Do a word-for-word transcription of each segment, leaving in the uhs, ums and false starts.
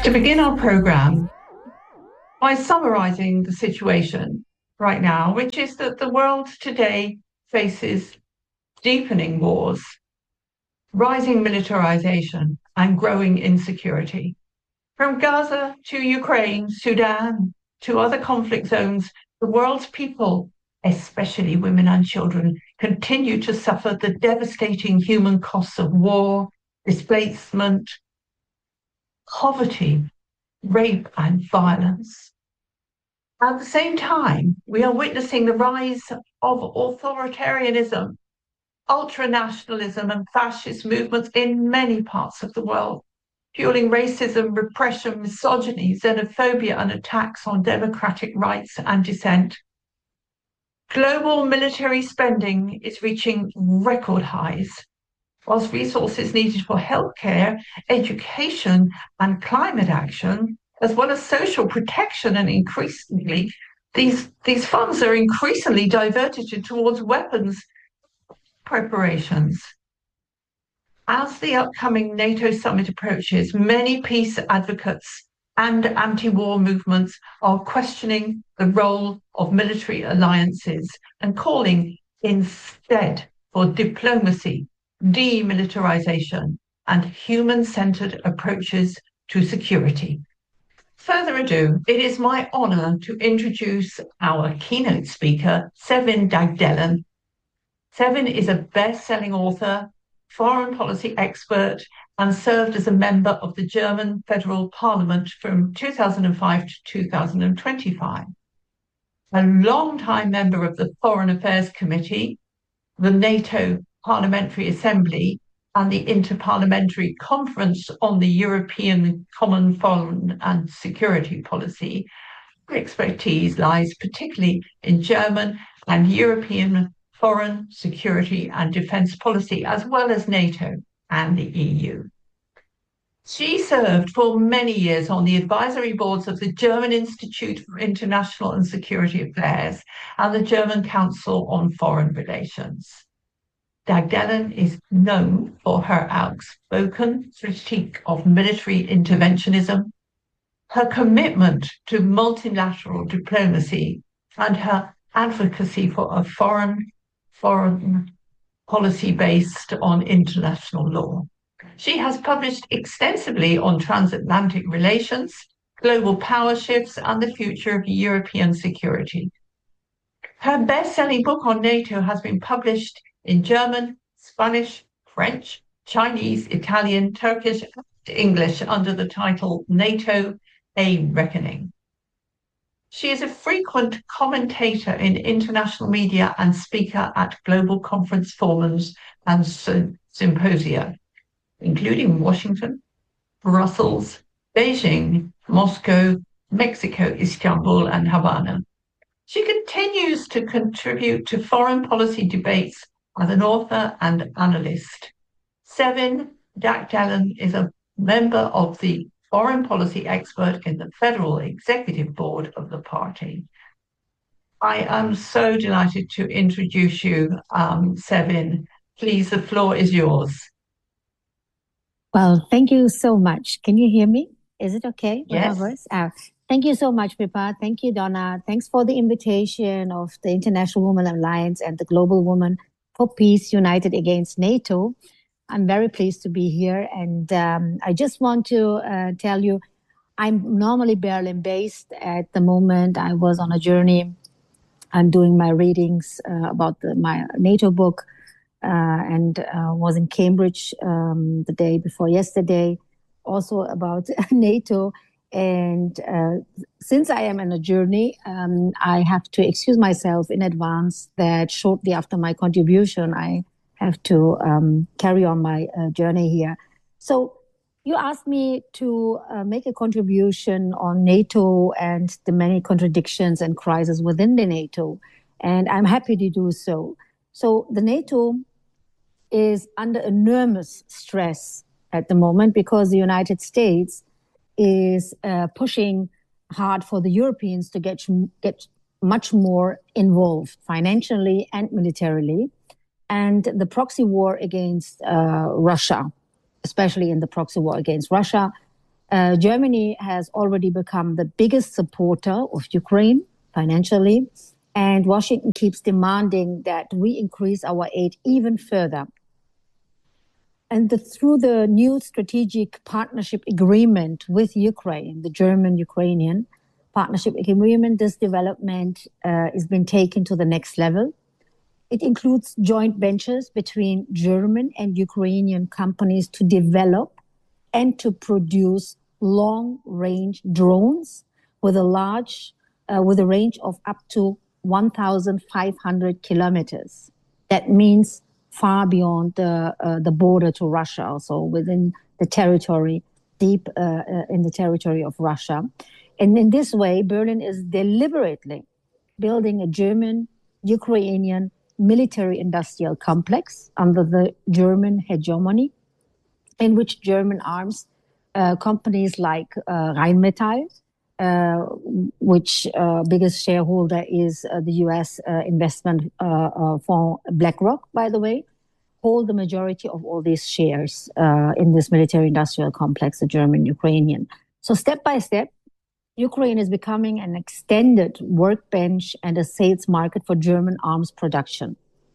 to begin our program by summarizing the situation right now, which is that the world today faces deepening wars, rising militarization, and growing insecurity. From Gaza to Ukraine, Sudan, to other conflict zones, the world's people, especially women and children, continue to suffer the devastating human costs of war, displacement, poverty, rape, and violence. At the same time, we are witnessing the rise of authoritarianism, ultranationalism, and fascist movements in many parts of the world, fueling racism, repression, misogyny, xenophobia, and attacks on democratic rights and dissent. Global military spending is reaching record highs, whilst resources needed for healthcare, education, and climate action, as well as social protection, and increasingly, these, these funds are increasingly diverted towards weapons preparations. As the upcoming NATO summit approaches, many peace advocates and anti-war movements are questioning the role of military alliances and calling instead for diplomacy, demilitarization, and human-centered approaches to security. Further ado, it is my honor to introduce our keynote speaker, Sevin Dagdelen. Sevin is a best-selling author, foreign policy expert, and served as a member of the German Federal Parliament from two thousand five to two thousand twenty-five. A long-time member of the Foreign Affairs Committee, the NATO Parliamentary Assembly, and the Interparliamentary Conference on the European Common Foreign and Security Policy. Her expertise lies particularly in German and European foreign, security, and defence policy, as well as NATO and the E U. She served for many years on the advisory boards of the German Institute for International and Security Affairs and the German Council on Foreign Relations. Dagdelen is known for her outspoken critique of military interventionism, her commitment to multilateral diplomacy, and her advocacy for a foreign, foreign policy based on international law. She has published extensively on transatlantic relations, global power shifts, and the future of European security. Her best-selling book on NATO has been published in German, Spanish, French, Chinese, Italian, Turkish, and English under the title NATO: A Reckoning. She is a frequent commentator in international media and speaker at global conference forums and symposia, including Washington, Brussels, Beijing, Moscow, Mexico, Istanbul, and Havana. She continues to contribute to foreign policy debates as an author and analyst. Sevin Dagdelen is a member of the Foreign Policy Expert in the Federal Executive Board of the party. I am so delighted to introduce you, um, Sevin. Please, the floor is yours. Well, thank you so much. Can you hear me? Is it okay with Yes. my voice? Uh, thank you so much, Pippa. Thank you, Donna. Thanks for the invitation of the International Women Alliance and the Global Women for Peace United Against NATO. I'm very pleased to be here. And um, I just want to uh, tell you, I'm normally Berlin-based. At the moment, I was on a journey. I'm doing my readings uh, about the, my NATO book uh, and uh, was in Cambridge um, the day before yesterday, also about NATO. And uh, since I am on a journey, um, I have to excuse myself in advance that shortly after my contribution, I have to um, carry on my uh, journey here. So you asked me to uh, make a contribution on NATO and the many contradictions and crises within the NATO, and I'm happy to do so. So the NATO is under enormous stress at the moment because the United States is uh, pushing hard for the Europeans to get, get much more involved financially and militarily. And the proxy war against uh, Russia, especially in the proxy war against Russia, Uh, Germany has already become the biggest supporter of Ukraine financially, and Washington keeps demanding that we increase our aid even further. And the, through the new strategic partnership agreement with Ukraine, the German-Ukrainian partnership agreement, this development uh, has been taken to the next level. It includes joint ventures between German and Ukrainian companies to develop and to produce long-range drones with a large, uh, with a range of up to one thousand five hundred kilometers. That means far beyond the uh, the border to Russia, also within the territory, deep uh, uh, in the territory of Russia. And in this way, Berlin is deliberately building a German-Ukrainian military-industrial complex under the German hegemony, in which German arms uh, companies like uh, Rheinmetall, uh, which uh, biggest shareholder is uh, the U S uh, investment uh, uh, firm BlackRock, by the way, hold the majority of all these shares uh, in this military-industrial complex, the German-Ukrainian. So step by step, Ukraine is becoming an extended workbench and a sales market for German arms production.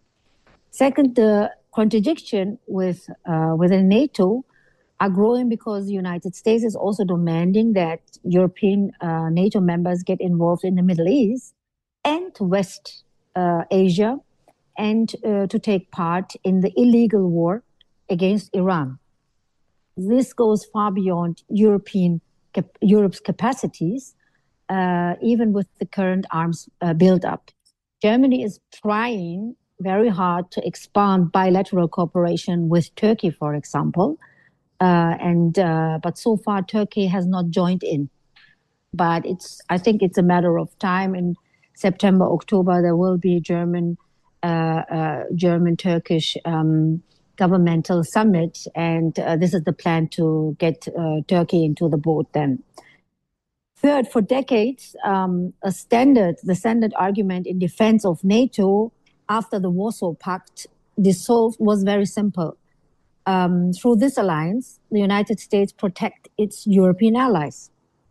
Second, the contradiction with uh, within NATO are growing because the United States is also demanding that European uh, NATO members get involved in the Middle East and West uh, Asia, and uh, to take part in the illegal war against Iran. This goes far beyond European cap- Europe's capacities, uh, even with the current arms uh, buildup. Germany is trying very hard to expand bilateral cooperation with Turkey, for example, uh, and uh, but so far Turkey has not joined in. But it's I think it's a matter of time. In September, October, there will be German, uh, uh, German-Turkish um, governmental summit, and uh, this is the plan to get uh, Turkey into the boat then. Third, for decades, um, a standard, the standard argument in defense of NATO after the Warsaw Pact dissolved was very simple. Um, through this alliance, the United States protect its European allies.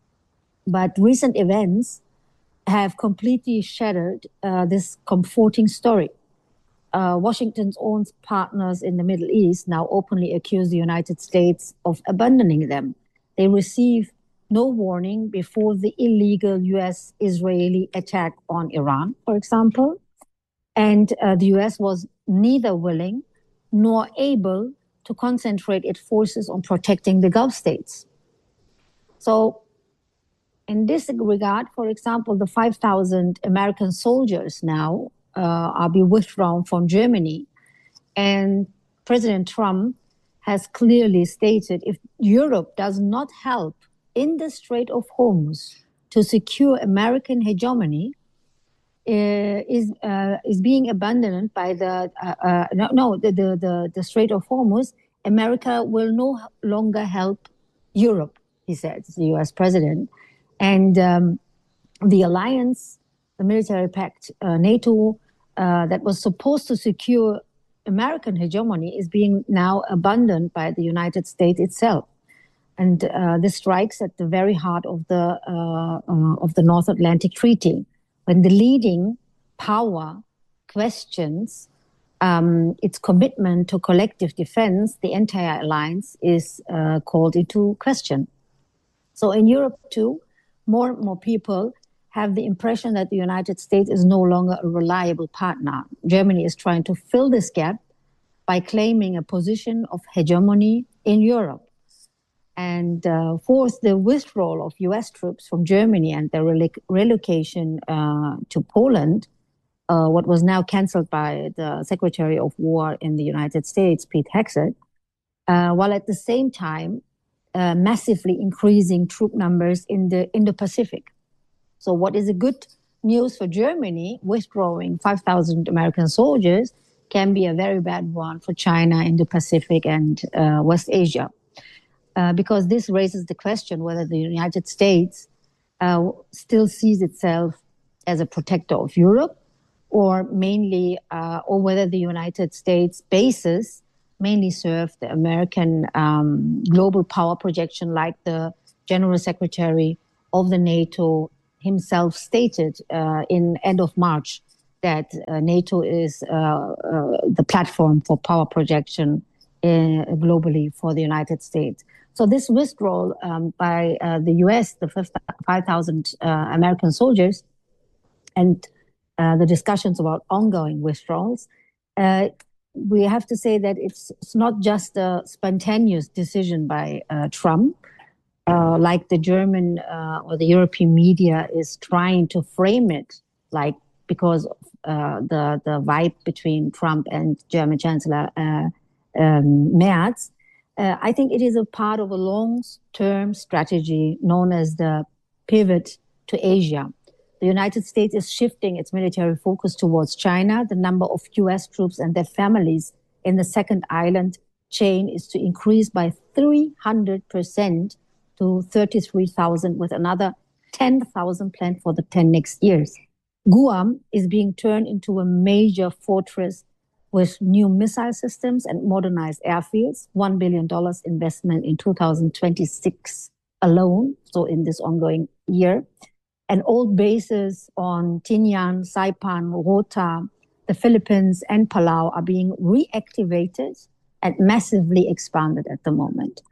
But recent events have completely shattered uh, this comforting story. Uh, Washington's own partners in the Middle East now openly accuse the United States of abandoning them. They receive no warning before the illegal U S-Israeli attack on Iran, for example. And uh, the U S was neither willing nor able to concentrate its forces on protecting the Gulf states. So in this regard, for example, the five thousand American soldiers now uh, are being withdrawn from Germany. And President Trump has clearly stated if Europe does not help in the Strait of Hormuz to secure American hegemony, uh, is uh, is being abandoned by the uh, uh, no, no the, the the the Strait of Hormuz, America will no longer help Europe, he said, the U S president. And um, the alliance, the military pact, uh, NATO, uh, that was supposed to secure American hegemony is being now abandoned by the United States itself. And uh, this strikes at the very heart of the uh, uh, of the North Atlantic Treaty, when the leading power questions um, its commitment to collective defense, the entire alliance is uh, called into question. So in Europe too, more and more people have the impression that the United States is no longer a reliable partner. Germany is trying to fill this gap by claiming a position of hegemony in Europe. And uh, fourth, the withdrawal of U S troops from Germany and their rel- relocation uh, to Poland, uh, what was now canceled by the Secretary of War in the United States, Pete Hegseth, uh, while at the same time uh, massively increasing troop numbers in the Indo-Pacific. So what is a good news for Germany, withdrawing five thousand American soldiers, can be a very bad one for China, Indo-Pacific, and uh, West Asia. Uh, because this raises the question whether the United States uh, still sees itself as a protector of Europe, or mainly, uh, or whether the United States bases mainly serve the American um, global power projection, like the General Secretary of the NATO himself stated uh, in end of March that uh, NATO is uh, uh, the platform for power projection uh, globally for the United States. So this withdrawal um, by uh, the U S, the five thousand uh, American soldiers, and uh, the discussions about ongoing withdrawals, uh, we have to say that it's, it's not just a spontaneous decision by uh, Trump, uh, like the German uh, or the European media is trying to frame it, like because of uh, the, the vibe between Trump and German Chancellor uh, um, Merz. Uh, I think it is a part of a long-term strategy known as the pivot to Asia. The United States is shifting its military focus towards China. The number of U S troops and their families in the second island chain is to increase by three hundred percent to thirty-three thousand, with another ten thousand planned for the ten next years. Guam is being turned into a major fortress with new missile systems and modernized airfields, one billion dollars investment in two thousand twenty-six alone, so in this ongoing year. And old bases on Tinian, Saipan, Rota, the Philippines, and Palau are being reactivated and massively expanded at the moment.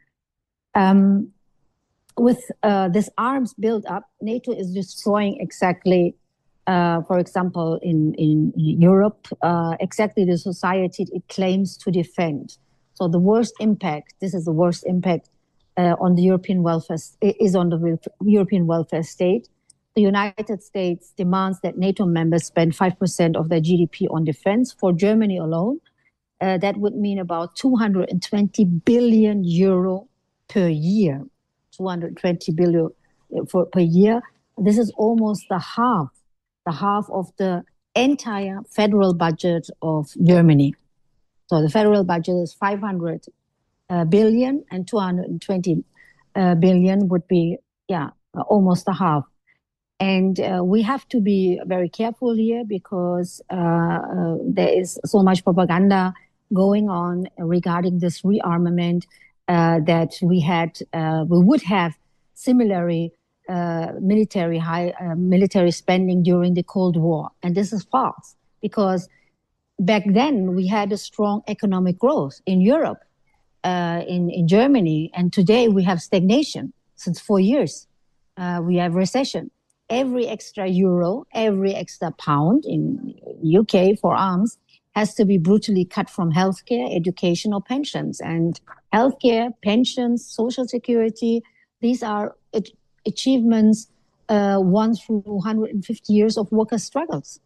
Um, with uh, this arms build-up, NATO is destroying exactly, uh, for example, in, in Europe, uh, exactly the society it claims to defend. So the worst impact, this is the worst impact uh, on the European welfare, is on the European welfare state. The United States demands that NATO members spend five percent of their G D P on defense. For Germany alone, uh, that would mean about two hundred twenty billion euro per year. two hundred twenty billion for, per year. This is almost the half, the half of the entire federal budget of Germany. So the federal budget is five hundred uh, billion, and two hundred twenty uh, billion would be, yeah, almost a half. And uh, we have to be very careful here because uh, uh, there is so much propaganda going on regarding this rearmament uh, that we had, uh, we would have similarly uh, military high uh, military spending during the Cold War, and this is false because back then we had a strong economic growth in Europe, uh, in in Germany, and today we have stagnation since four years. Uh, we have recession. Every extra euro, every extra pound in U K for arms has to be brutally cut from healthcare, education, or pensions. And healthcare, pensions, social security, these are achievements uh, won through one hundred fifty years of worker struggles.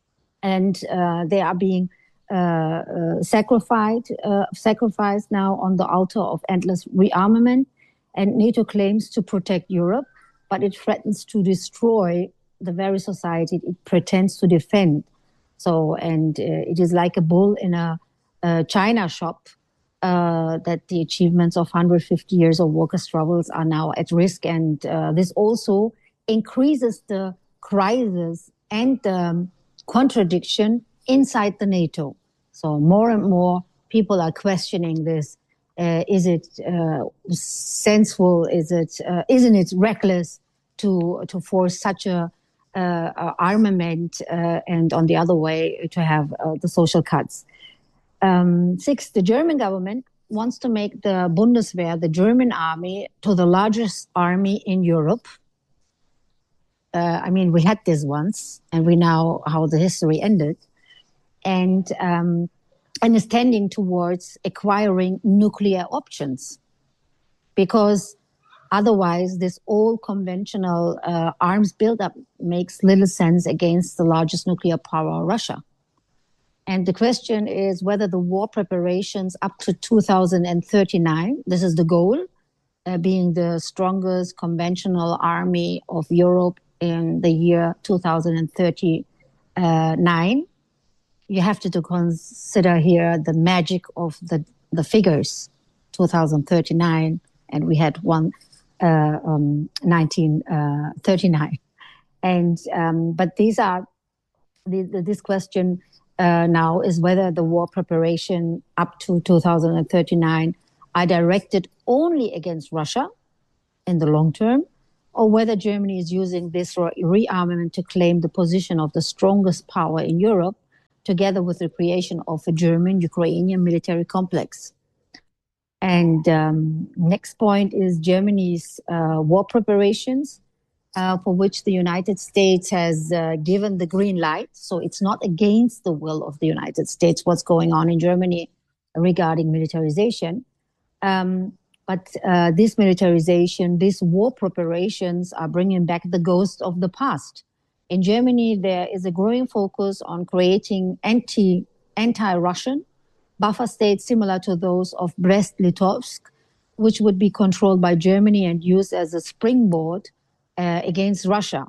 And uh, they are being uh, uh, sacrificed, uh, sacrificed now on the altar of endless rearmament. And NATO claims to protect Europe, but it threatens to destroy the very society it pretends to defend. So, and uh, it is like a bull in a, a China shop uh, that the achievements of one hundred fifty years of worker struggles are now at risk. And uh, this also increases the crisis and the um, contradiction inside the NATO. So more and more people are questioning this. Uh, is it uh, sensible? Is it, uh, isn't it reckless to to force such a uh, armament, uh, and on the other way to have uh, the social cuts? Um, six, the German government wants to make the Bundeswehr, the German army, to the largest army in Europe. Uh, I mean, we had this once, and we know how the history ended, and um, and is tending towards acquiring nuclear options, because otherwise, this old conventional uh, arms buildup makes little sense against the largest nuclear power, Russia. And the question is whether the war preparations up to two thousand thirty-nine, this is the goal, uh, being the strongest conventional army of Europe in the year two thousand thirty-nine. You have to, to consider here the magic of the, the figures, two thousand thirty-nine, and we had one uh, um, nineteen thirty-nine. And um, but these are the, the, this question uh, now is whether the war preparation up to two thousand thirty-nine are directed only against Russia, in the long term, or whether Germany is using this rearmament to claim the position of the strongest power in Europe, together with the creation of a German-Ukrainian military complex. And um, next point is Germany's uh, war preparations, uh, for which the United States has uh, given the green light. So it's not against the will of the United States what's going on in Germany regarding militarization. Um, but uh, this militarization, these war preparations are bringing back the ghost of the past. In Germany, there is a growing focus on creating anti, anti-Russian buffer states similar to those of Brest-Litovsk, which would be controlled by Germany and used as a springboard uh, against Russia.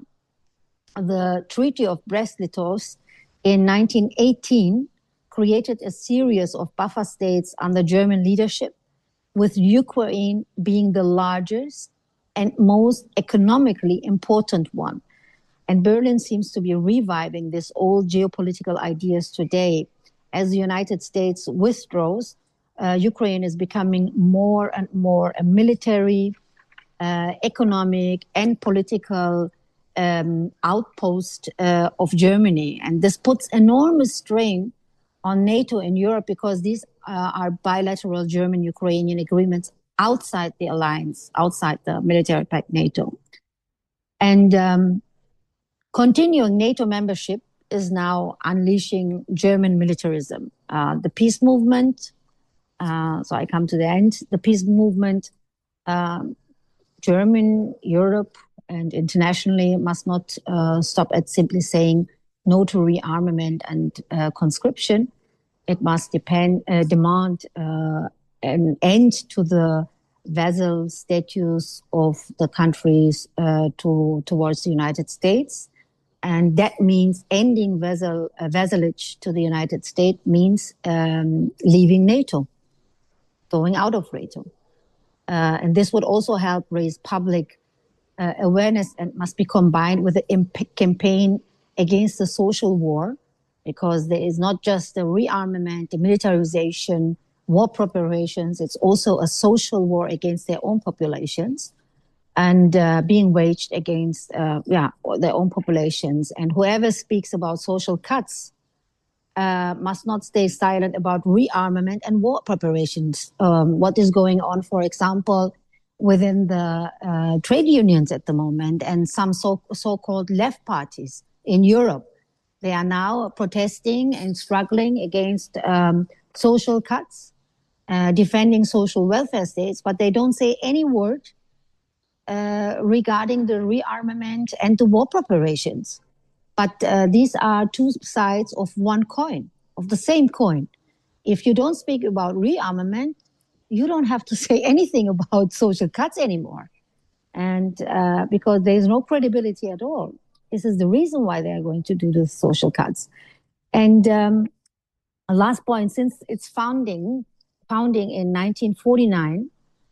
The Treaty of Brest-Litovsk in nineteen eighteen created a series of buffer states under German leadership, with Ukraine being the largest and most economically important one. And Berlin seems to be reviving these old geopolitical ideas today. As the United States withdraws, uh, Ukraine is becoming more and more a military, uh, economic, and political um, outpost uh, of Germany. And this puts enormous strain on NATO in Europe, because these uh, are bilateral German-Ukrainian agreements outside the alliance, outside the military pact NATO. And um, continuing NATO membership is now unleashing German militarism. Uh, the peace movement, uh, so I come to the end, the peace movement, um, German, Europe, and internationally must not uh, stop at simply saying no to rearmament and uh, conscription. It must depend, uh, demand uh, an end to the vassal status of the countries uh, to, towards the United States. And that means ending vassal, uh, vassalage to the United States means um, leaving NATO, going out of NATO. Uh, and this would also help raise public uh, awareness, and must be combined with the imp- campaign against the social war, because there is not just the rearmament, the militarization, war preparations, it's also a social war against their own populations, and uh, being waged against uh, yeah, their own populations. And whoever speaks about social cuts uh, must not stay silent about rearmament and war preparations. Um, what is going on, for example, within the uh, trade unions at the moment, and some so, so-called left parties in Europe. They are now protesting and struggling against um, social cuts, uh, defending social welfare states, but they don't say any word uh, regarding the rearmament and the war preparations. But uh, these are two sides of one coin, of the same coin. If you don't speak about rearmament, you don't have to say anything about social cuts anymore. And uh, because there's no credibility at all. This is the reason why they are going to do the social cuts. And um, last point, since its founding, founding in nineteen forty-nine,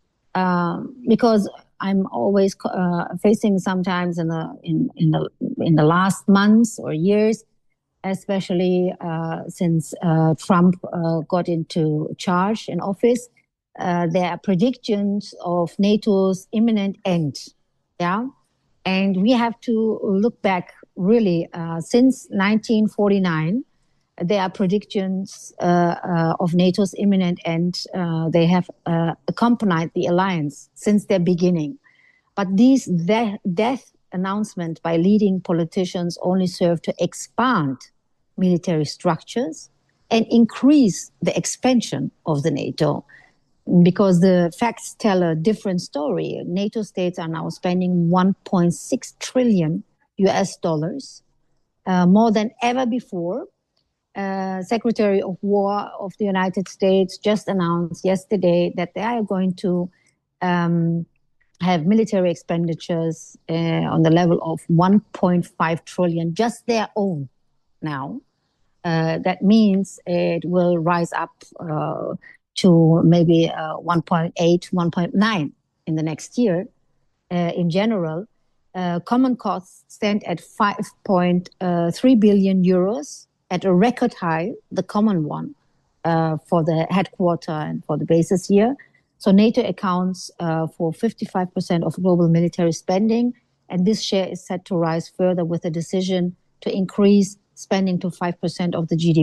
um, because I'm always uh, facing sometimes in the in, in the in the last months or years, especially uh, since uh, Trump uh, got into charge in office, uh, there are predictions of NATO's imminent end. Yeah. And we have to look back really uh, since nineteen forty-nine. There are predictions uh, uh, of NATO's imminent end. Uh, they have uh, accompanied the alliance since their beginning. But these de- death announcements by leading politicians only serve to expand military structures and increase the expansion of the NATO. Because the facts tell a different story. NATO states are now spending one point six trillion U S dollars, uh, more than ever before. Uh, Secretary of War of the United States just announced yesterday that they are going to um, have military expenditures uh, on the level of one point five trillion, just their own now. Uh, that means it will rise up uh, to maybe uh, one point eight, one point nine in the next year. Uh, in general, uh, common costs stand at five point three billion euros, at a record high, the common one, uh, for the headquarter and for the bases here. So NATO accounts uh, for fifty-five percent of global military spending, and this share is set to rise further with a decision to increase spending to five percent of the G D P.